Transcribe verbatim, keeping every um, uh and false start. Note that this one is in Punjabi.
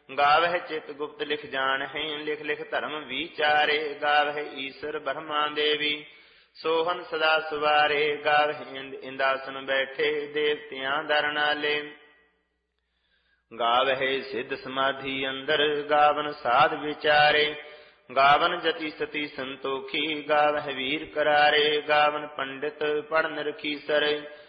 ਗਾਵਹਿ ਚਿਤ ਗੁਪਤ ਲਿਖ ਜਾਣਹਿ, ਲਿਖ ਲਿਖ ਧਰਮ ਵਿਚਾਰੇ। ਗਾਵਹਿ ਈਸ਼ਰ ਬ੍ਰਹਮਾ ਦੇਵੀ, ਸੋਹਨ ਸਦਾ ਸੁਵਾਰੇ। ਗਾਵਹਿ ਇੰਦ ਇੰਦਾਸਨ ਬੈਠੇ, ਦੇਵਤਿਆਂ ਦਰ ਨਾਲੇ। ਗਾਵਹਿ ਸਿੱਧ ਸਮਾਧੀ ਅੰਦਰ, ਗਾਵਨ ਸਾਧ ਵਿਚਾਰੇ। ਗਾਵਨ ਜਤੀ ਸਤੀ ਸੰਤੋਖੀ, ਗਾਵਹਿ ਵੀਰ ਕਰਾਰੇ। ਗਾਵਨ ਪੰਡਿਤ ਪੜ੍ਹ ਨਿਰਖੀਸਰ,